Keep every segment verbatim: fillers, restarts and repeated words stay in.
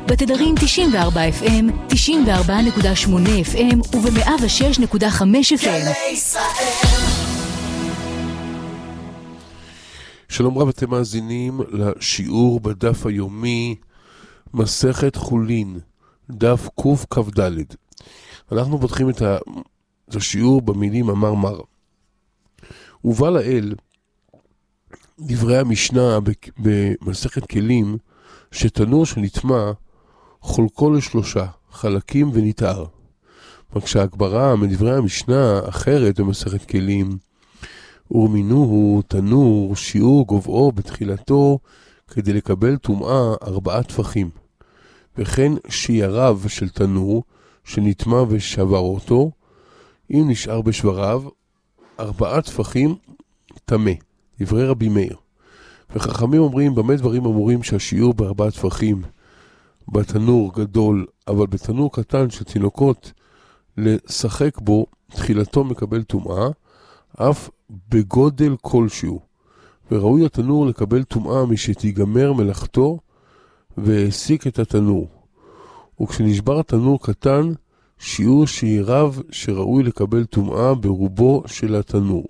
בתדרים תשעים וארבע אף אם, תשעים וארבע נקודה שמונה אף אם וב-מאה ושש נקודה חמש אף אם. שלום רב, אתם מאזינים לשיעור בדף היומי מסכת חולין, דף קוף כף דלת. אנחנו פותחים את השיעור במילים אמר מר. ובא לאל דברי המשנה במסכת כלים שתנור שנטמע חולקו לשלושה חלקים ונתאר. וכשהגברה מדברי המשנה אחרת במסכת כלים, ורמינוהו תנור שיעור גובהו בתחילתו כדי לקבל טומאה ארבעה טפחים, וכן שייריו של תנור שנטמע ושבר אותו, אם נשאר בשבריו ארבעה טפחים תמה. דברי רבי מאיר. וחכמים אומרים במה דברים אמורים שהשיעור בארבעה טפחים בתנור גדול, אבל בתנור קטן של תינוקות לשחק בו תחילתו מקבל טומאה, אף בגודל כלשהו, וראוי התנור לקבל טומאה משתיגמר מלאכתו והעסיק את התנור. וכשנשבר התנור קטן, שיעור שייריו שראוי לקבל טומאה ברובו של התנור.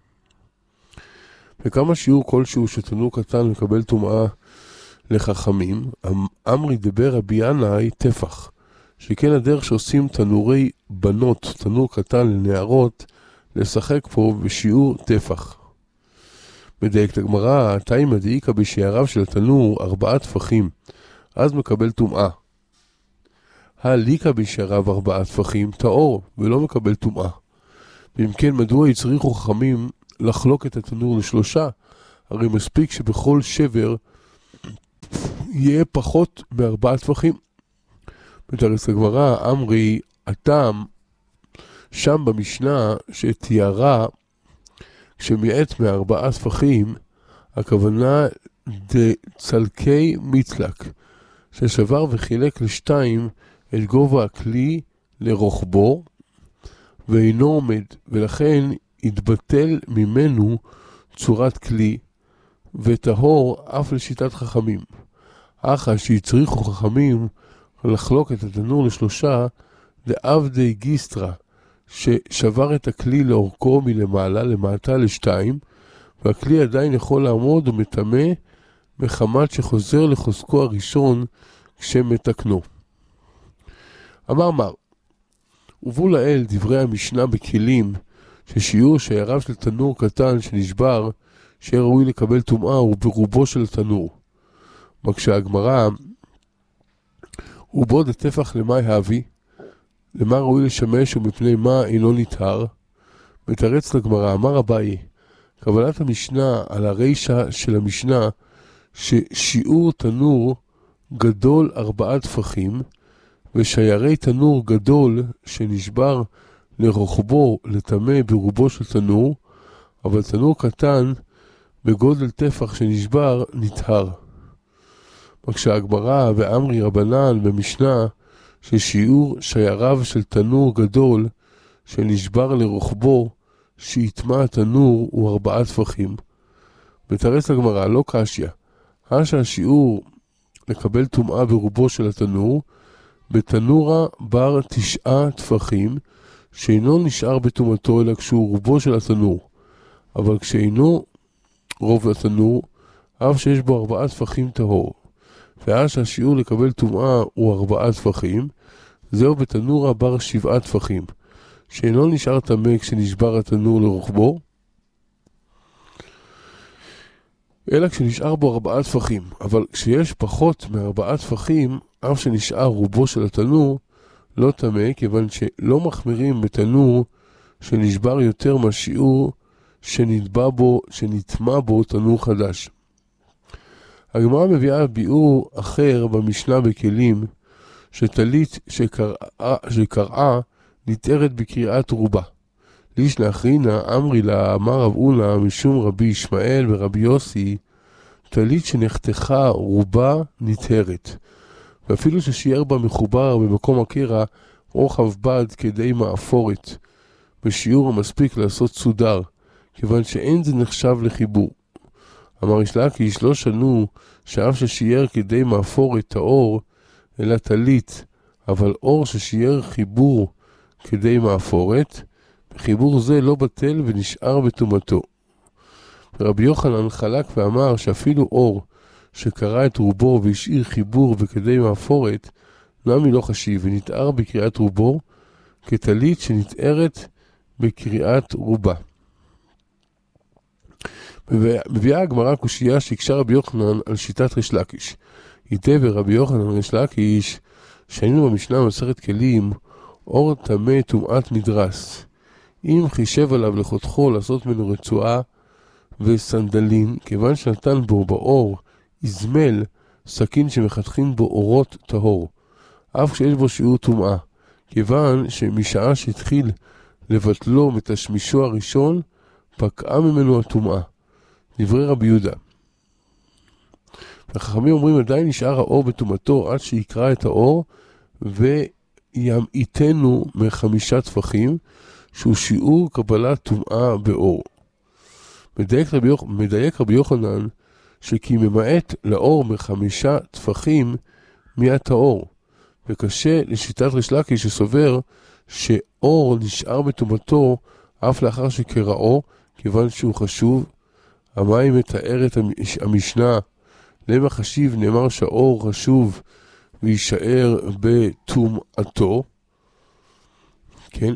וכמה שיעור כלשהו שתנור קטן לקבל טומאה לחכמים, אמרי דבר רבי ינאי טפח, שכן הדרך שעושים תנורי בנות, תנור קטן לנערות, לשחק פה בשיעור טפח. בדייקת הגמרא, תימא דאיכא בשייריו של התנור ארבעה טפחים, אז מקבל טומאה. הליקא בשייריו ארבעה טפחים, טהור, ולא מקבל טומאה. ואם כן, מדוע הצריכו חכמים לחלוק את התנור לשלושה? הרי מספיק שבכל שבר יהיה פחות מארבעה טפחים. בתרס הגמרא, אמרי הטעם שם במשנה שתיארה כשמעט מארבעה טפחים, הכוונה דצלקי מצלק, ששבר וחילק לשתיים את גובה הכלי לרוחבו, ואינו עומד, ולכן התבטל ממנו צורת כלי, וטהור אף לשיטת חכמים. אחא שהצריכו חכמים לחלוק את התנור לשלושה, דעבדי גיסטרה, ששבר את הכלי לאורכו מלמעלה למטה לשתיים, והכלי עדיין יכול לעמוד ומטמא מחמת שחוזר לחוזקו הראשון כשמתקנו. אמר מר, ובו לאל דברי המשנה בכלים, ששיעור שייריו של תנור קטן שנשבר, שיהיה ראוי לקבל טומאה הוא ברובו של תנור. מקשה הגמרא, ובו דטפח למה האבי, למה ראוי לשמש ומפני מה אינו נטהר. מתרץ לגמרא, אמר אביי, קבלת המשנה על הרישה של המשנה, ששיעור תנור גדול ארבעה טפחים, ושיירי תנור גדול שנשבר לרוחבו לטמא ברובו של תנור, אבל תנור קטן בגודל טפח שנשבר נטהר. מקשה הגמרא ואמרי רבנן במשנה, ששיעור שייריו של תנור גדול שנשבר לרוחבו שיטמע התנור הוא ארבעה טפחים. מתרץ לגמרא, לא קשיא, השע השיעור לקבל טומאה ברובו של התנור, בתנורה בר תשעה טפחים, שאינו נשאר בטומאתו אלא כשהוא רובו של התנור, אבל כשאינו רוב התנור, אף שיש בו ארבעה טפחים טהור. והשע השיעור לקבל טומאה הוא ארבעה טפחים, זהו בתנורה בר שבעה טפחים, שאינו נשאר טמא כשנשבר התנור לרוחבו, אלא כשנשאר בו ארבעה טפחים. אבל כשיש פחות מארבעה טפחים, אף שנשאר רובו של התנור לא טמא, כיוון שלא מחמירים בתנור שנשבר יותר מהשיעור שנטבע בו, שנטמע בו תנור חדש. הגמרא מביאה ביאור אחר במשנה בכלים, שטלית שקראה, שקראה נתארת בקריאת רובה. ליש לאחרינה אמרי לה אמר רב אונה משום רבי ישמעאל ורבי יוסי, טלית שנחתכה רובה נתארת, ואפילו ששיער בה מחובר במקום הקרע רוחב בד כדי מאפורת, בשיעור המספיק לעשות סודר, כיוון שאין זה נחשב לחיבור. אמר יש לקיש, לא שנו שאף ששיער כדי מאפורת טהור, אלא טלית, אבל אור ששיער חיבור כדי מאפורת, וחיבור זה לא בטל ונשאר בטומאתו. רבי יוחנן חלק ואמר שאפילו אור שקרא את רובו והשאיר חיבור וכדי מאפורת, נמי לא חשיב ונתאר בקריאת רובו, כטלית שנתארת בקריאת רובה. מביאה הגמרא קושייה שהקשה רבי יוחנן על שיטת ריש לקיש. היטב רבי יוחנן ריש לקיש, שהיינו במשנה במסכת כלים, אור טמא טומאת מדרס. אם חישב עליו לחותכו לעשות ממנו רצועה וסנדלין, כיוון שנתן בו באור איזמל, סכין שמחתכים בו אורות טהור, אף כשיש בו שיעור טומאה, כיוון שמשעה שהתחיל לבטלו מתשמישו הראשון, פקעה ממנו הטומאה. דברי רבי יהודה. החכמים אומרים עדיין נשאר האור בטומאתו עד שיקרא את האור וימעיתנו מחמישה טפחים, שהוא שיעור קבלת טומאה באור. מדייק רבי, יוח... מדייק רבי יוחנן שכי ממעט לאור מחמישה טפחים מהטהור, וקשה לשיטת ריש לקיש שסובר שאור נשאר בטומאתו אף לאחר שקראו, כיוון שהוא חשוב. המים מתארת המשנה, למה חשיב נאמר שהאור חשוב ויישאר בטומאתו. כן.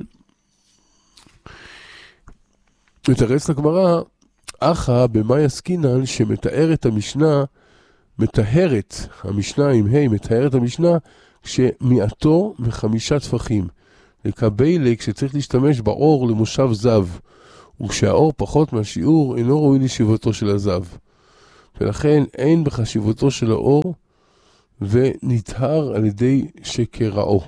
מתרץ לגמרא, אחא במאי עסקינן, שמתארת המשנה, מתארת המשנה עם ה' מתארת המשנה, כשמיעתו מחמישה טפחים. לקבלה כשצריך להשתמש באור למושב זב, וכשהאור פחות מהשיעור אינו ראוי לישיבתו של הזב. ולכן אין בחשיבותו של האור ונטהר על ידי שקראו.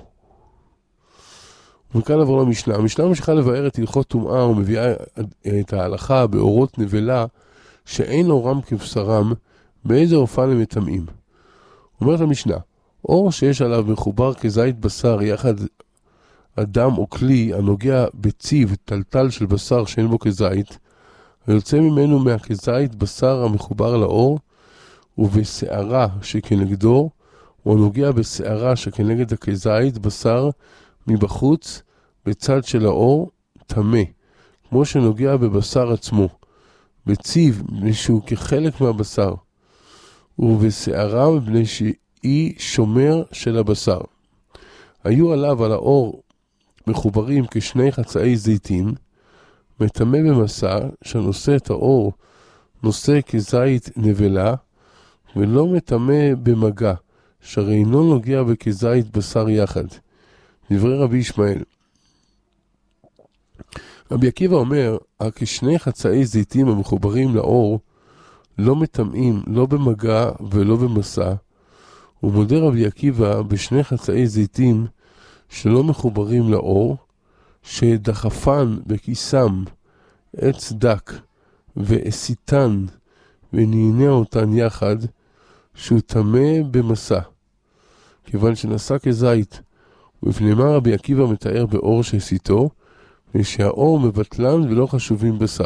וכאן עבור למשנה. המשנה ממשיכה לבאר את הלכות טומאה ומביאה את ההלכה באורות נבלה שאין אורם כבשרם, באיזה אופן הם מטמאים. אומרת המשנה, אור שיש עליו מחובר כזית בשר יחד אדם או כלי הנוגע בציב טלטל של בשר שאין בו כזית, ויוצא ממנו מהכזית בשר המחובר לאור, ובשערה שכנגדו, או נוגע בשערה שכנגד הכזית בשר מבחוץ בצד של האור, טמא, כמו שנוגע בבשר עצמו, בציב שהוא כחלק מהבשר, ובשערה מפני שהיא שומר של הבשר. היו עליו על האור מחוברים כשני חצאי זיתים, מטמא במסע שנושא את האור נושא כזית נבלה, ולא מטמא במגע, שהרי אינו נוגע בכזית בשר יחד. דברי רבי ישמעאל. רבי עקיבא אומר, כשני חצאי זיתים המחוברים לאור לא מטמאים לא במגע ולא במסע, ומודה רבי עקיבא בשני חצאי זיתים שלא מחוברים לאור, שדחפן בכיסם עץ דק ואסיתן ונענע אותן יחד, שהוא טמא במסע, כיוון שנשא כזית. ובפני מה רבי עקיבא מתאר באור שהסיתו, ושהאור מבטלן ולא חשובים בשר.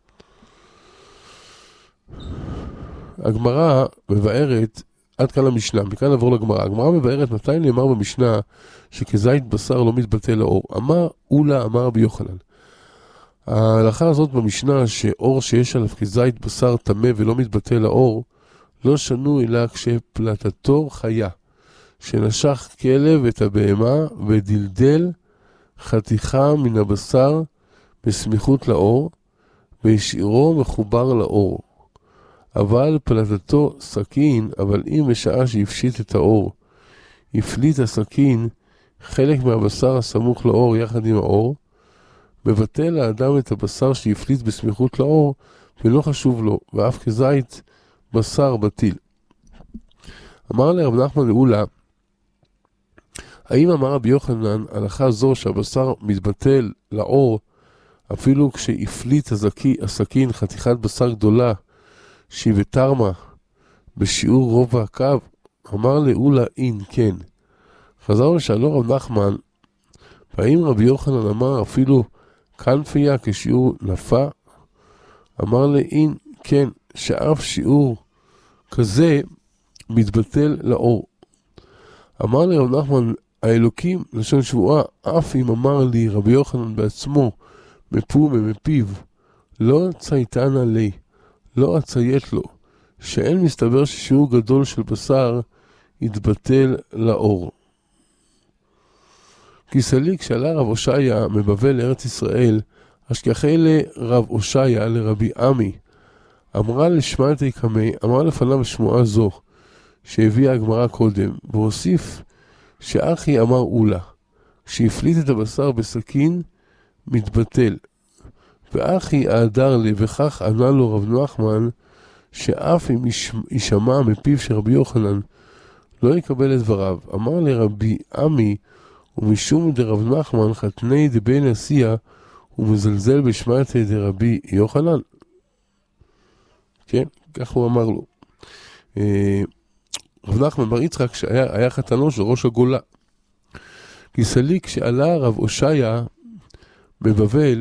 הגמרא מבארת, עד כאן המשנה, מכאן נעבור לגמרא. הגמרא מבארת מתי נאמר במשנה שכזית בשר לא מתבטל לאור. אמר אולה, אמר רבי יוחנן. ההלכה הזאת במשנה שאור שיש עליו כזית בשר טמא ולא מתבטל לאור, לא שנו אלא כשפלטתו חיה, שנשך כלב את הבהמה ודלדל חתיכה מן הבשר בסמיכות לאור, והשאירו מחובר לאור. אבל פלטתו סכין, אבל אם בשעה שהפשיט את האור, הפליט הסכין חלק מהבשר הסמוך לאור יחד עם האור, מבטל האדם את הבשר שהפליט בסמיכות לאור, ולא חשוב לו, ואף כזית בשר בטיל. אמר לרב נחמן לאולה, האם אמר רבי יוחנן הלכה זו שהבשר מתבטל לאור, אפילו כשהפליט הסכין חתיכת בשר גדולה, שהיא ותרמה בשיעור רוב הקו? אמר לאולה אין כן. חזר ושאלו רב נחמן, והאם רבי יוחנן אמר אפילו כנפיה כשיעור נפה? אמר לאין כן, שאף שיעור כזה מתבטל לאור. אמר לי רב נחמן, האלוקים, לשון שבועה, אף אם אמר לי רבי יוחנן בעצמו, מפו ומפיו, לא צייתן עלי, לא אציית לו, שאין מסתבר ששיעור גדול של בשר יתבטל לאור. כי סליק שעלה רב הושעיה מבבל לארץ ישראל, השכחי לרב הושעיה לרבי עמי, אמרה לשמעתי קמי, אמרה לפניו שמועה זו, שהביאה הגמרא קודם, והוסיף שאחי אמר אולה, שהפליט את הבשר בסכין, מתבטל. ואחי העדר לי, וכך ענה לו רב נחמן, שאף אם ישמע מפיו של רבי יוחנן, לא יקבל את דבריו. אמר לרבי עמי, ומשום דרב נחמן חתני דבי נשיאה, ומזלזל בשמעתי דרבי יוחנן. כן, כך הוא אמר לו. רב נחמן בר יצחק שהיה היה חתנו של ראש הגולה. כי סליק שעלה רב הושעיה בבבל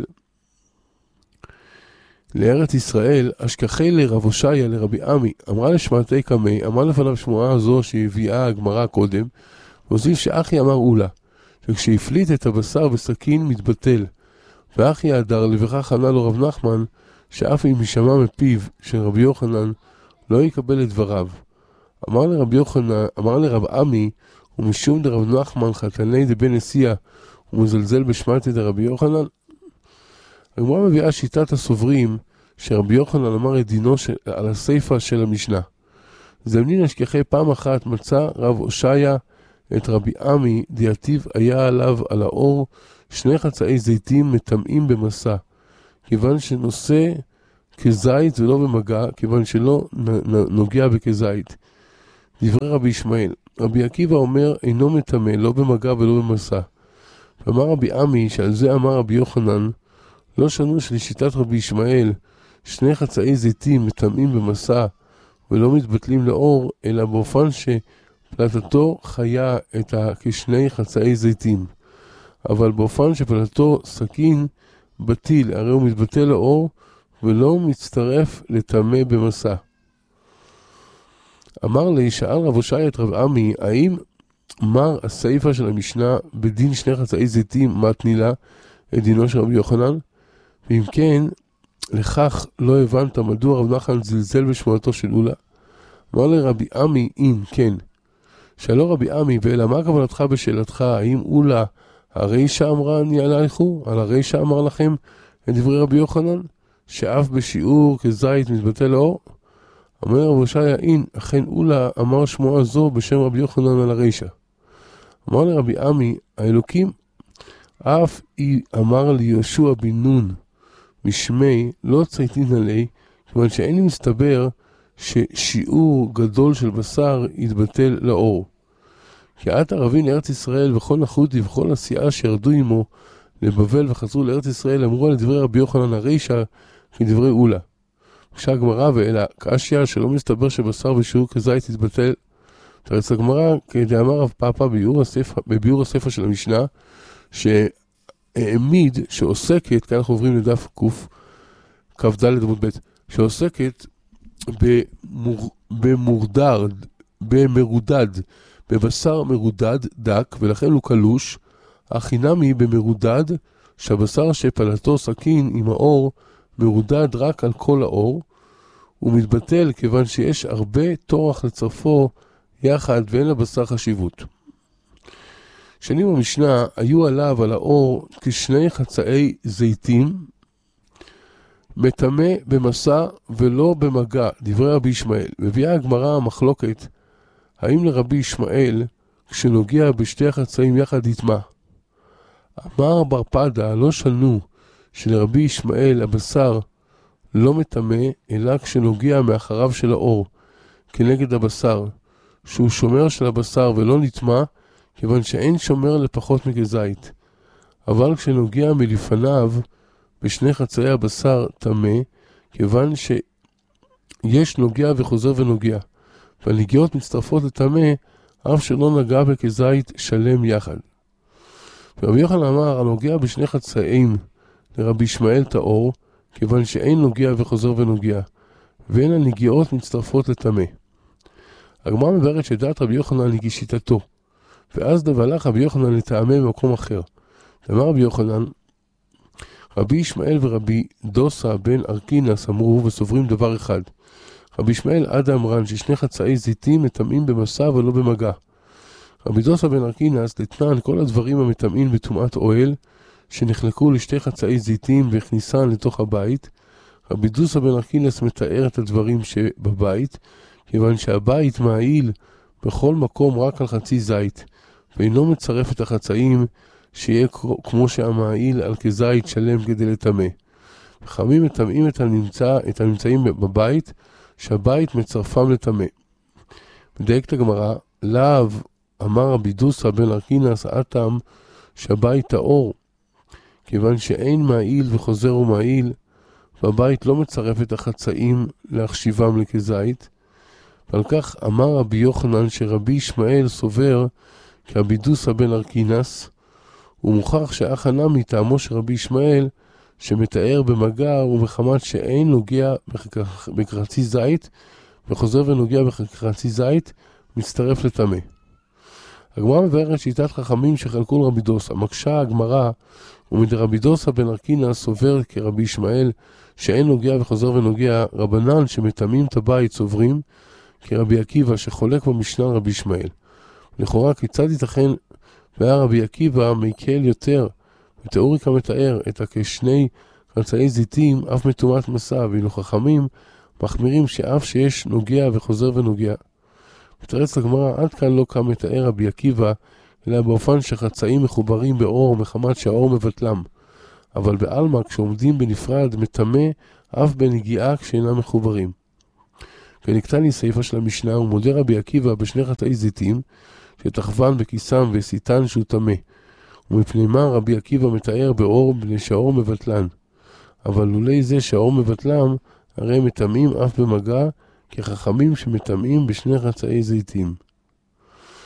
לארץ ישראל, השכחי לרב הושעיה לרבי עמי, אמרה לשמעתי קמי, אמרה לפניו שמועה זו שהביאה הגמרא קודם, והוסיף שאחי אמר אולה, שכשהפליט את הבשר בסכין מתבטל, ואחי העדר לי, וכך ענה לו רב נחמן, שאף אם ישמע מפיו של רבי יוחנן, לא יקבל את דבריו. אמר לרב יוחנן, אמר לרב עמי, ומשום דרב נחמן חתני דבי נשיאה, ומזלזל בשמעתי דרבי יוחנן. הגמרא מביאה שיטת הסוברים, שרבי יוחנן אמר את דינו של, על הסיפה של המשנה. זמנין השכחי פעם אחת מצא רב הושעיה את רבי עמי, דיאטיב היה עליו על האור שני חצאי זיתים מטמאים במסע, כיוון שנושא כזית ולא במגע, כיוון שלא נוגע בכזית. דברי רבי ישמעאל, רבי עקיבא אומר אינו מטמא, לא במגע ולא במסע. ואמר רבי עמי, שעל זה אמר רבי יוחנן, לא שנו שלשיטת רבי ישמעאל שני חצאי זיתים מטמאים במסע ולא מתבטלים לאור, אלא באופן שפלטתו חיה את כשני חצאי זיתים, אבל באופן שפלטתו סכין בטיל, הרי הוא מתבטל לאור ולא מצטרף לטמא במסע. אמר לי, שאל רב הושעיה את רב עמי, האם מר הסיפה של המשנה בדין שני חצאי זיתים מתנילה את דינו של רבי יוחנן? ואם כן, לכך לא הבנת מדוע רב נחמן זלזל בשמועתו של אולה? אמר לרבי עמי, אם כן, שאלו רבי עמי, ואלה מה כוונתך בשאלתך, האם אולה הרישא אמרה אני עליכו, על הרישא אמר לכם את דברי רבי יוחנן, שאף בשיעור כזית מתבטל לאור? אמר רב הושעיה, אין, אכן אולה אמר שמועה זו בשם רבי יוחנן על הרישא. אמר לרבי עמי, האלוקים, אף היא אמר לי יהושע בן נון, משמי לא צייתין עלי, כיוון שאין לי מסתבר ששיעור גדול של בשר יתבטל לאור. כי עת ערבים לארץ ישראל וכל נחותי וכל עשייה שירדו עמו לבבל וחזרו לארץ ישראל, אמרו על דברי רבי יוחנן הרישא כדברי אולה. בקשה הגמרא ואלה קשיא שלא מסתבר שבשר בשיעור כזית יתבטל. תרץ הגמרא כדאמר רב פאפא בביאור הספר של המשנה, שהעמיד שעוסקת, כאן אנחנו עוברים לדף קוף כ"ד עמוד ב', שעוסקת במור, במורדד, במרודד, בבשר מרודד דק, ולכן הוא קלוש, החינמי במרודד, שהבשר שפלטו סכין עם האור מרודד רק על כל האור, הוא מתבטל כיוון שיש הרבה תורח לצרפו יחד ואין לבשר חשיבות. שנים במשנה היו עליו על האור כשני חצאי זיתים, מטמא במסע ולא במגע, דברי רבי ישמעאל. מביאה הגמרא המחלוקת, האם לרבי ישמעאל כשנוגע בשתי החצאים יחד יטמא? אמר בר פדה, לא שנו שלרבי ישמעאל הבשר לא מטמא, אלא כשנוגע מאחריו של האור, כנגד הבשר, שהוא שומר של הבשר ולא נטמא, כיוון שאין שומר לפחות מכזית. אבל כשנוגע מלפניו בשני חצאי הבשר טמא, כיוון שיש נוגע וחוזר ונוגע, והנגיעות מצטרפות לטמא, אף שלא נגע בכזית שלם יחד. ורבי יוחנן אמר, הנוגע בשני חצאים לרבי ישמעאל טהור, כיוון שאין נוגע וחוזר ונוגע, ואין הנגיעות מצטרפות לטמא. הגמרא מבארת שדעת רבי יוחנן היא כשיטתו, ואז דבלך רבי יוחנן לטעמי במקום אחר. אמר רבי יוחנן, רבי ישמעאל ורבי דוסה בן ארקינס אמרו וסוברים דבר אחד. רבי ישמעאל עדה אמרן ששני חצאי זיתים מטמאים במסע ולא במגע. רבי דוסה בן ארקינס לתנן כל הדברים המטמאים בטומאת אוהל, שנחלקו לשתי חצאי זיתים והכניסן לתוך הבית. רבי דוסה בן ארקינס מתאר את הדברים שבבית, כיוון שהבית מעיל בכל מקום רק על חצי זית, ואינו מצרף את החצאים שיהיה כמו שהמעיל על כזית שלם כדי לטמא. חכמים מטמאים את, הנמצא, את הנמצאים בבית, שהבית מצרפם לטמא. מדייקת הגמרא, לאו אמר רבי דוסה בן ארקינס אטם שהבית טהור, כיוון שאין מעיל וחוזר ומעיל, והבית לא מצרף את החצאים להחשיבם לכזית. ועל כך אמר רבי יוחנן שרבי ישמעאל סובר כרבי דוסה בן ארקינס, ומוכח שאח הנמי טעמו של רבי ישמעאל שמתאר במגע ומחמת שאין נוגע בחצי זית, וחוזר ונוגע בחצי זית, מצטרף לטמא. הגמרא מבארת שיטת חכמים שחלקו לרבי דוסה. מקשה הגמרא, ומדרבי דוסה בן ארקינס סובר כרבי ישמעאל שאין נוגע וחוזר ונוגע, רבנן שמטמאים את הבית סוברים כרבי עקיבא שחולק במשנה רבי ישמעאל. לכאורה כיצד ייתכן והיה רבי עקיבא מקל יותר, ותיאוריקה מתאר את כשני חצאי זיתים אף מטומאת מסע, ואילו חכמים מחמירים שאף שיש נוגע וחוזר ונוגע. מתרץ לגמרא, עד כאן לא קם מתאר רבי עקיבא, אלא באופן שחצאים מחוברים באור מחמת שהאור מבטלם. אבל בעלמא כשעומדים בנפרד מטמא אף בנגיעה כשאינם מחוברים. ונקטע לי סעיפה של המשנה, ומודה רבי עקיבא בשני חצאי זיתים, שתחוון בכיסם וסיתן שהוא טמא. ומפני מה רבי עקיבא מתאר באור בני שהאור מבטלן. אבל לולי זה שהאור מבטלם, הרי מטמאים אף במגע, כחכמים שמטמאים בשני חצאי זיתים.